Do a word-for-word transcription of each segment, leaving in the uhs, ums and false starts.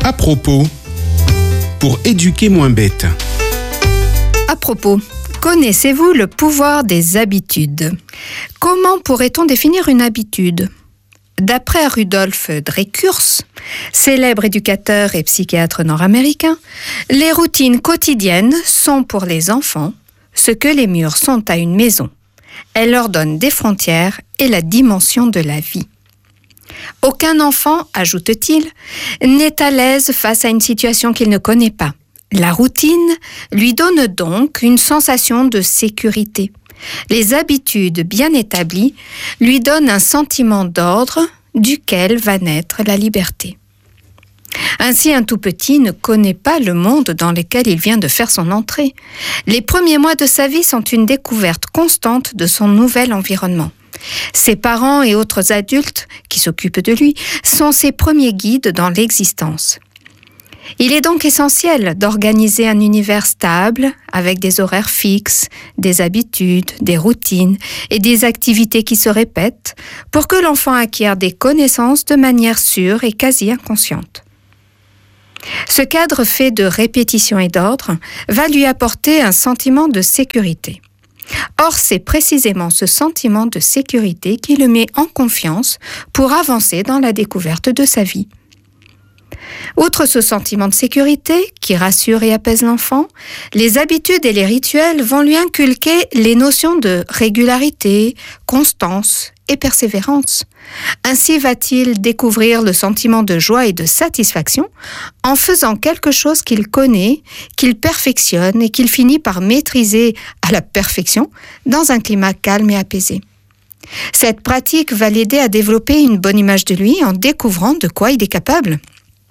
À propos, pour éduquer moins bête. À propos, connaissez-vous le pouvoir des habitudes ? Comment pourrait-on définir une habitude ? D'après Rudolf Dreikurs, célèbre éducateur et psychiatre nord-américain, les routines quotidiennes sont pour les enfants ce que les murs sont à une maison. Elles leur donnent des frontières et la dimension de la vie. Aucun enfant, ajoute-t-il, n'est à l'aise face à une situation qu'il ne connaît pas. La routine lui donne donc une sensation de sécurité. Les habitudes bien établies lui donnent un sentiment d'ordre duquel va naître la liberté. Ainsi, un tout petit ne connaît pas le monde dans lequel il vient de faire son entrée. Les premiers mois de sa vie sont une découverte constante de son nouvel environnement. Ses parents et autres adultes qui s'occupent de lui sont ses premiers guides dans l'existence. Il est donc essentiel d'organiser un univers stable avec des horaires fixes, des habitudes, des routines et des activités qui se répètent pour que l'enfant acquiert des connaissances de manière sûre et quasi inconsciente. Ce cadre fait de répétition et d'ordre va lui apporter un sentiment de sécurité. Or, c'est précisément ce sentiment de sécurité qui le met en confiance pour avancer dans la découverte de sa vie. Outre ce sentiment de sécurité qui rassure et apaise l'enfant, les habitudes et les rituels vont lui inculquer les notions de régularité, constance et persévérance. Ainsi va-t-il découvrir le sentiment de joie et de satisfaction en faisant quelque chose qu'il connaît, qu'il perfectionne et qu'il finit par maîtriser à la perfection dans un climat calme et apaisé. Cette pratique va l'aider à développer une bonne image de lui en découvrant de quoi il est capable.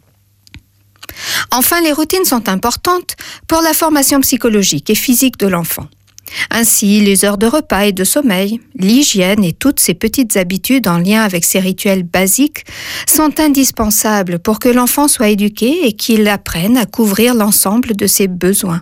Enfin, les routines sont importantes pour la formation psychologique et physique de l'enfant. Ainsi, les heures de repas et de sommeil, l'hygiène et toutes ces petites habitudes en lien avec ces rituels basiques sont indispensables pour que l'enfant soit éduqué et qu'il apprenne à couvrir l'ensemble de ses besoins.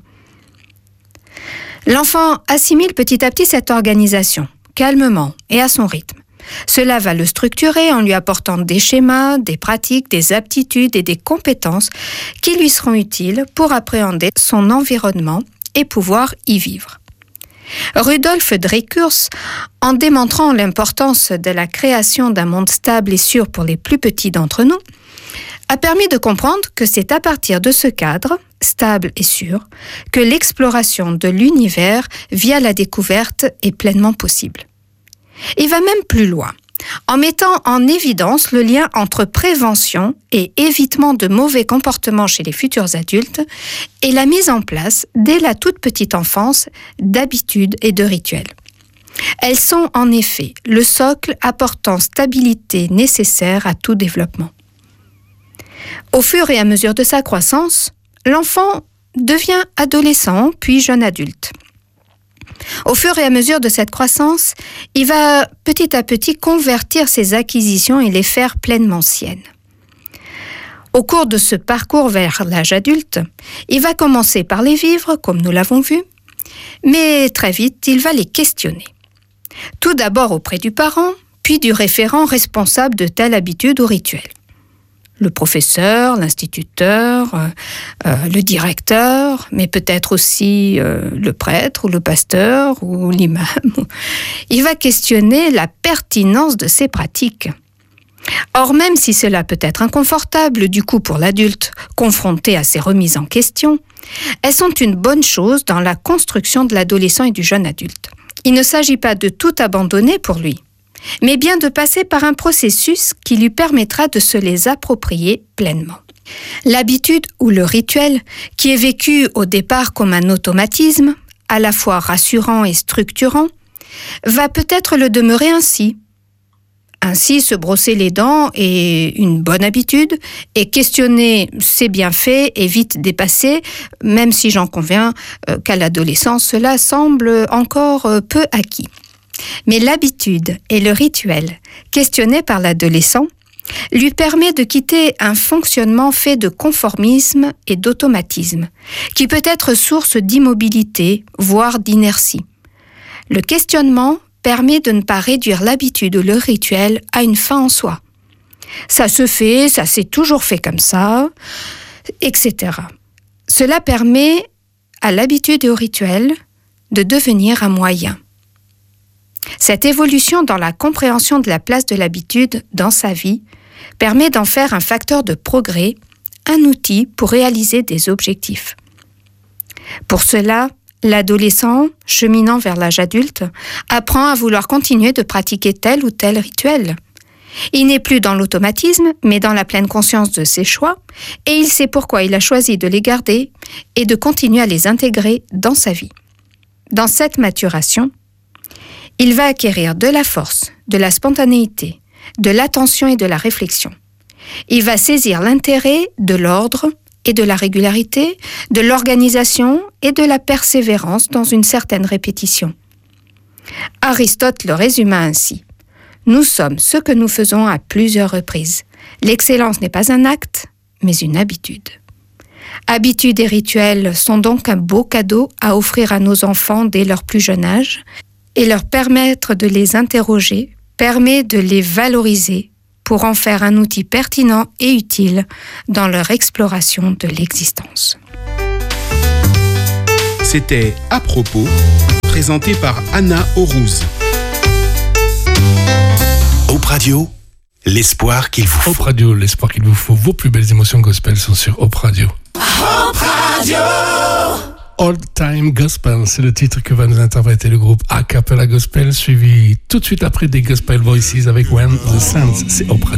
L'enfant assimile petit à petit cette organisation, calmement et à son rythme. Cela va le structurer en lui apportant des schémas, des pratiques, des aptitudes et des compétences qui lui seront utiles pour appréhender son environnement et pouvoir y vivre. Rudolf Dreikurs, en démontrant l'importance de la création d'un monde stable et sûr pour les plus petits d'entre nous, a permis de comprendre que c'est à partir de ce cadre, stable et sûr, que l'exploration de l'univers via la découverte est pleinement possible. Il va même plus loin, en mettant en évidence le lien entre prévention et évitement de mauvais comportements chez les futurs adultes et la mise en place, dès la toute petite enfance, d'habitudes et de rituels. Elles sont en effet le socle apportant stabilité nécessaire à tout développement. Au fur et à mesure de sa croissance, l'enfant devient adolescent puis jeune adulte. Au fur et à mesure de cette croissance, il va petit à petit convertir ses acquisitions et les faire pleinement siennes. Au cours de ce parcours vers l'âge adulte, il va commencer par les vivre, comme nous l'avons vu, mais très vite, il va les questionner. Tout d'abord auprès du parent, puis du référent responsable de telle habitude ou rituel. Le professeur, l'instituteur, euh, euh, le directeur, mais peut-être aussi euh, le prêtre ou le pasteur ou l'imam. Il va questionner la pertinence de ces pratiques. Or, même si cela peut être inconfortable du coup pour l'adulte confronté à ces remises en question, elles sont une bonne chose dans la construction de l'adolescent et du jeune adulte. Il ne s'agit pas de tout abandonner pour lui, mais bien de passer par un processus qui lui permettra de se les approprier pleinement. L'habitude ou le rituel, qui est vécu au départ comme un automatisme, à la fois rassurant et structurant, va peut-être le demeurer ainsi. Ainsi, se brosser les dents est une bonne habitude et questionner ses bienfaits est vite dépassé, même si j'en conviens euh, qu'à l'adolescence, cela semble encore euh, peu acquis. Mais l'habitude et le rituel questionné par l'adolescent lui permet de quitter un fonctionnement fait de conformisme et d'automatisme, qui peut être source d'immobilité, voire d'inertie. Le questionnement permet de ne pas réduire l'habitude ou le rituel à une fin en soi. Ça se fait, ça s'est toujours fait comme ça. et cetera. Cela permet à l'habitude et au rituel de devenir un moyen. Cette évolution dans la compréhension de la place de l'habitude dans sa vie permet d'en faire un facteur de progrès, un outil pour réaliser des objectifs. Pour cela, l'adolescent, cheminant vers l'âge adulte, apprend à vouloir continuer de pratiquer tel ou tel rituel. Il n'est plus dans l'automatisme, mais dans la pleine conscience de ses choix, et il sait pourquoi il a choisi de les garder et de continuer à les intégrer dans sa vie. Dans cette maturation, il va acquérir de la force, de la spontanéité, de l'attention et de la réflexion. Il va saisir l'intérêt de l'ordre et de la régularité, de l'organisation et de la persévérance dans une certaine répétition. Aristote le résuma ainsi. Nous sommes ce que nous faisons à plusieurs reprises. L'excellence n'est pas un acte, mais une habitude. Habitudes et rituels sont donc un beau cadeau à offrir à nos enfants dès leur plus jeune âge, et leur permettre de les interroger permet de les valoriser pour en faire un outil pertinent et utile dans leur exploration de l'existence. C'était À propos, présenté par Anna Aurouz. Hope Radio, l'espoir qu'il vous faut. Hope Radio, l'espoir qu'il vous faut. Vos plus belles émotions gospel sont sur Hope Radio. Hope Radio! Old Time Gospel, c'est le titre que va nous interpréter le groupe A Cappella Gospel, suivi tout de suite après des Gospel Voices avec When the Saints. C'est Hope Radio.